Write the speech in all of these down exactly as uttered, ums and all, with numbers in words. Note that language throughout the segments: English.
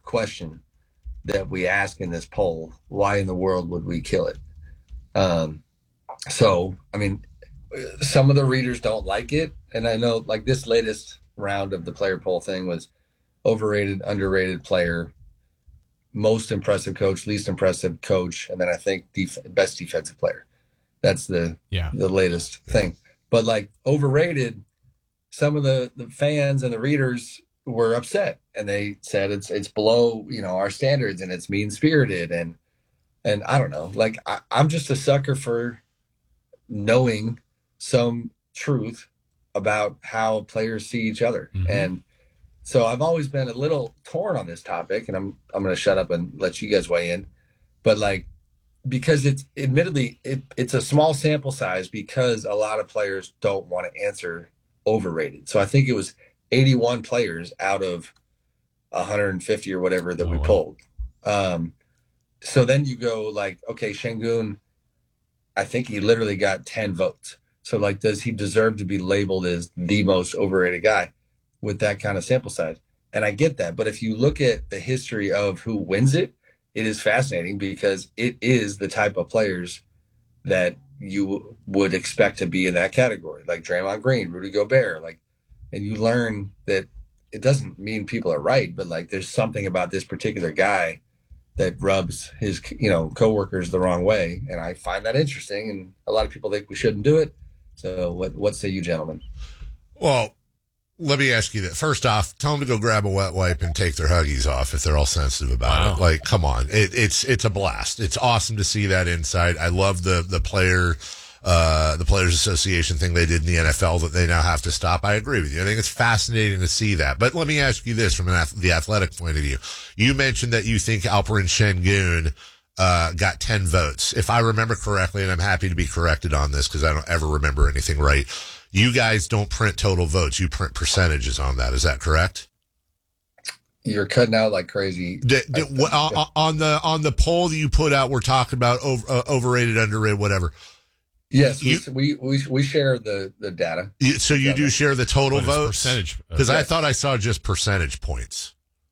question that we ask in this poll. Why in the world would we kill it? Um, so, I mean, some of the readers don't like it. And I know like this latest round of the player poll thing was overrated, underrated player, most impressive coach, least impressive coach, and then I think def- best defensive player. That's the yeah. the latest thing. But like overrated, some of the, the fans and the readers were upset, and they said it's it's below, you know, our standards, and it's mean spirited, and and I don't know. Like I, I'm just a sucker for knowing some truth about how players see each other, mm-hmm. and so I've always been a little torn on this topic, and I'm I'm going to shut up and let you guys weigh in. But like, because it's admittedly it, it's a small sample size, because a lot of players don't want to answer overrated. So I think it was eighty-one players out of one hundred fifty or whatever that oh, we wow. pulled. Um, so then you go like, okay, Şengün, I think he literally got ten votes. So like, does he deserve to be labeled as the most overrated guy with that kind of sample size? And I get that. But if you look at the history of who wins it, it is fascinating, because it is the type of players that you would expect to be in that category, like Draymond Green, Rudy Gobert, like, and you learn that it doesn't mean people are right, but like there's something about this particular guy that rubs his, you know, coworkers the wrong way. And I find that interesting. And a lot of people think we shouldn't do it. So what, what say you gentlemen? Well, let me ask you that. First off, tell them to go grab a wet wipe and take their Huggies off if they're all sensitive about wow. it. Like, come on. It, it's it's a blast. It's awesome to see that insight. I love the the player, uh, the Players Association thing they did in the N F L that they now have to stop. I agree with you. I think it's fascinating to see that. But let me ask you this from an, the athletic point of view. You mentioned that you think Alperen Şengün uh, got ten votes. If I remember correctly, and I'm happy to be corrected on this because I don't ever remember anything right, you guys don't print total votes. You print percentages on that. Is that correct? You're cutting out like crazy. Did, did, uh, on the on the poll that you put out, we're talking about over, uh, overrated, underrated, whatever. Yes, you, we, we we share the, the data. You, so you do share the total votes? Percentage. Because yes. I thought I saw just percentage points.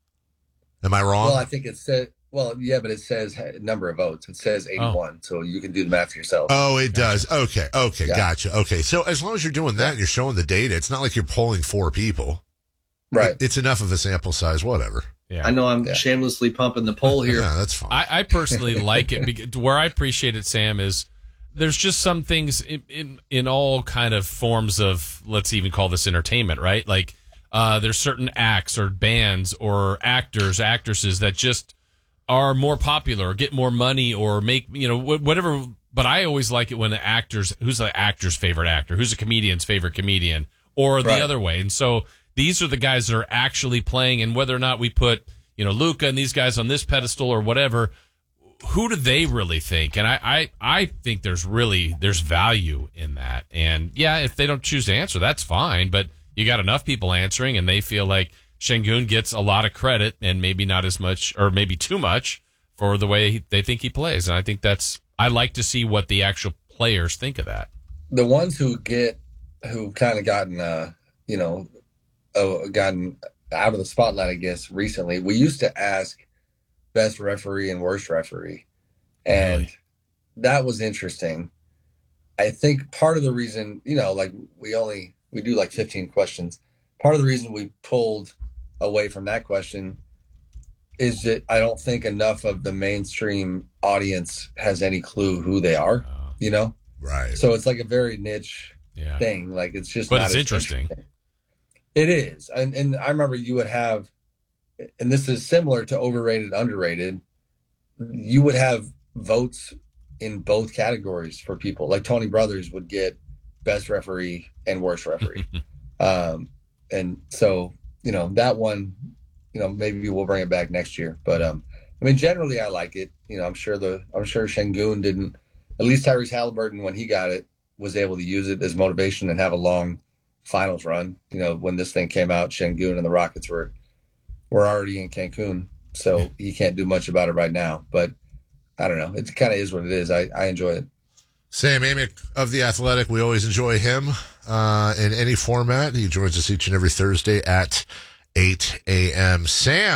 Am I wrong? Well, I think it said, well, yeah, but it says number of votes. It says eighty-one, oh. so you can do the math yourself. Oh, it gotcha. does. Okay, okay, yeah. Gotcha. Okay, so as long as you're doing that and you're showing the data, it's not like you're polling four people. Right. It, it's enough of a sample size, whatever. Yeah. I know I'm yeah. shamelessly pumping the poll here. Yeah, that's fine. I, I personally like it. Because where I appreciate it, Sam, is there's just some things in, in, in all kind of forms of, let's even call this entertainment, right? Like uh, there's certain acts or bands or actors, actresses that just are more popular or get more money or make, you know, whatever. But I always like it when the actors, who's the actor's favorite actor? Who's a comedian's favorite comedian? Or the right. other way. And so these are the guys that are actually playing, and whether or not we put, you know, Luka and these guys on this pedestal or whatever, who do they really think? And I, I, I think there's really, there's value in that. And yeah, if they don't choose to answer, that's fine. But you got enough people answering and they feel like Şengün gets a lot of credit and maybe not as much, or maybe too much, for the way he, they think he plays. And I think that's, I like to see what the actual players think of that. The ones who get, who kind of gotten, uh, you know, uh, gotten out of the spotlight, I guess, recently, we used to ask best referee and worst referee. And really? That was interesting. I think part of the reason, you know, like we only, we do like fifteen questions. Part of the reason we pulled away from that question is that I don't think enough of the mainstream audience has any clue who they are, oh. you know? Right. So it's like a very niche yeah. thing. Like it's just, but not it's interesting. interesting. It is. And, and I remember you would have, and this is similar to overrated, underrated, you would have votes in both categories for people. Like Tony Brothers would get best referee and worst referee. um, and so, you know, that one, you know, maybe we'll bring it back next year. But, um, I mean, generally I like it. You know, I'm sure the, I'm sure Şengün didn't, at least Tyrese Halliburton, when he got it, was able to use it as motivation and have a long finals run. You know, when this thing came out, Şengün and the Rockets were, were already in Cancun. So he can't do much about it right now, but I don't know. It kind of is what it is. I, I enjoy it. Sam Amick of The Athletic. We always enjoy him uh, in any format. He joins us each and every Thursday at eight a.m. Sam,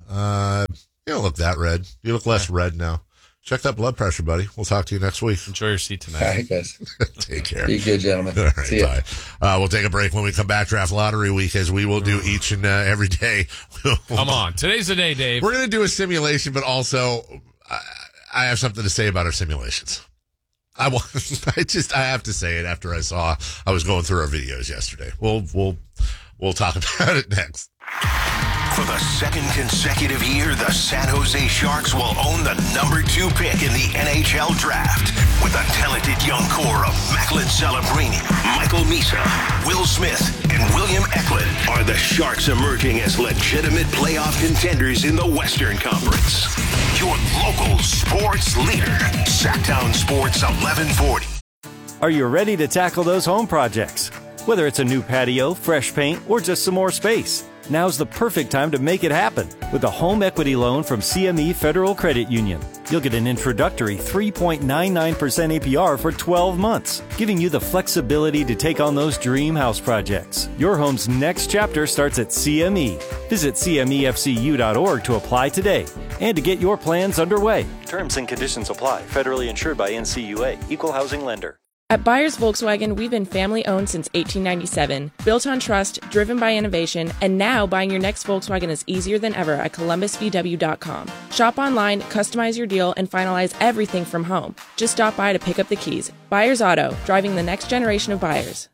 Uh, you don't look that red. You look less red now. Check that blood pressure, buddy. We'll talk to you next week. Enjoy your seat tonight. All right, guys. Take care. Be good, gentlemen. All right, See ya. bye. Uh, we'll take a break when we come back. Draft lottery week, as we will do each and uh, every day. Come on. Today's the day, Dave. We're going to do a simulation, but also I, I have something to say about our simulations. I want, I just, I have to say it after I saw, I was going through our videos yesterday. We'll, we'll, we'll talk about it next. For the second consecutive year, the San Jose Sharks will own the number two pick in the N H L draft. With a talented young core of Macklin Celebrini, Michael Misa, Will Smith, and William Eklund, are the Sharks emerging as legitimate playoff contenders in the Western Conference. Your local sports leader, Sacktown Sports eleven forty. Are you ready to tackle those home projects? Whether it's a new patio, fresh paint, or just some more space, now's the perfect time to make it happen with a home equity loan from C M E Federal Credit Union. You'll get an introductory three point nine nine percent A P R for twelve months, giving you the flexibility to take on those dream house projects. Your home's next chapter starts at C M E. Visit C M E F C U dot org to apply today and to get your plans underway. Terms and conditions apply. Federally insured by N C U A. Equal housing lender. At Byers Volkswagen, we've been family-owned since eighteen ninety-seven, built on trust, driven by innovation, and now buying your next Volkswagen is easier than ever at Columbus V W dot com. Shop online, customize your deal, and finalize everything from home. Just stop by to pick up the keys. Byers Auto, driving the next generation of buyers.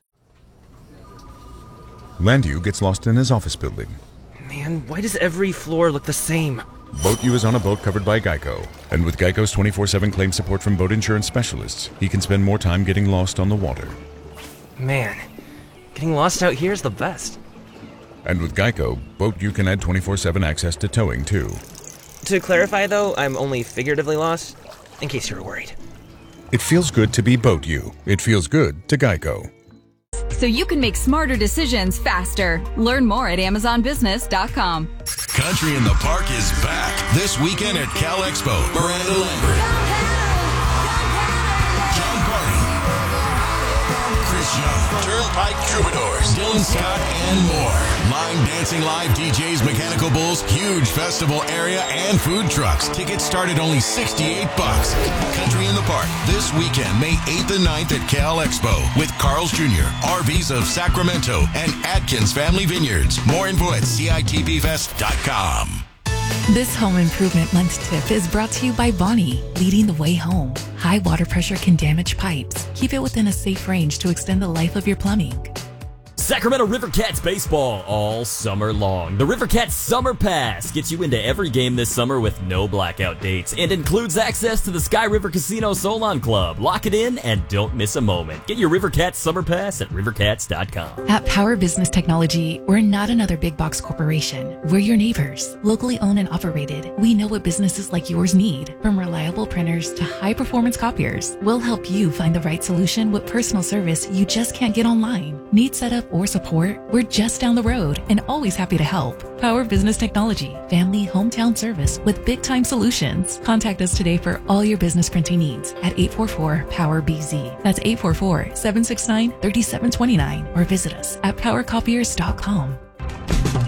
Landu gets lost in his office building. Man, why does every floor look the same? BoatU is on a boat covered by Geico. And with Geico's twenty-four seven claim support from boat insurance specialists, he can spend more time getting lost on the water. Man, getting lost out here is the best. And with Geico, BoatU can add twenty-four seven access to towing, too. To clarify, though, I'm only figuratively lost, in case you were worried. It feels good to be BoatU. It feels good to Geico. So you can make smarter decisions faster. Learn more at Amazon Business dot com. Country in the Park is back this weekend at Cal Expo. Miranda Lambert, John Barney, Chris Young, Turnpike Troubadours, Dylan Scott, and more. Line dancing live D Js, Mechanical Bulls, huge festival area, and food trucks. Tickets start at only sixty-eight bucks. Country in the Park this weekend, May eighth and ninth at Cal Expo with Carl's Junior, R Vs of Sacramento, and Atkins Family Vineyards. More info at C I T B fest dot com. This home improvement lunch tip is brought to you by Bonnie, leading the way home. High water pressure can damage pipes. Keep it within a safe range to extend the life of your plumbing. Sacramento River Cats baseball all summer long. The River Cats Summer Pass gets you into every game this summer with no blackout dates and includes access to the Sky River Casino Solon Club. Lock it in and don't miss a moment. Get your River Cats Summer Pass at river cats dot com. At Power Business Technology, we're not another big box corporation. We're your neighbors, locally owned and operated. We know what businesses like yours need, from reliable printers to high performance copiers. We'll help you find the right solution with personal service you just can't get online. Need setup or support? We're just down the road and always happy to help. Power Business Technology, family hometown service with big time solutions. Contact us today for all your business printing needs at eight four four, power B Z. That's eight four four, seven six nine, three seven two nine or visit us at power copiers dot com.